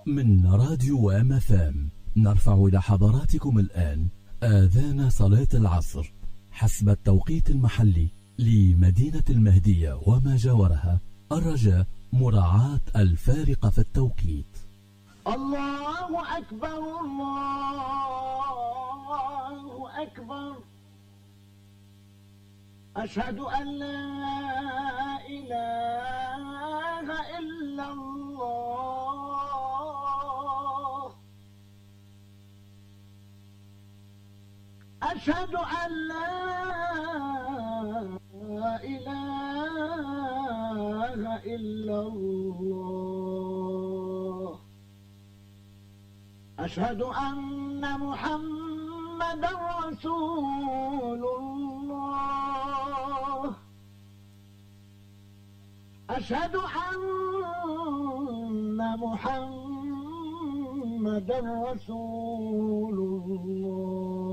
من راديو MFM نرفع إلى حضراتكم الآن آذان صلاة العصر حسب التوقيت المحلي لمدينة المهدية وما جاورها، الرجاء مراعاة الفارق في التوقيت. الله أكبر الله أكبر، أشهد أن لا إله إلا الله، أشهد أن لا إله إلا الله، أشهد أن محمدا رسول الله، أشهد أن محمدا رسول الله.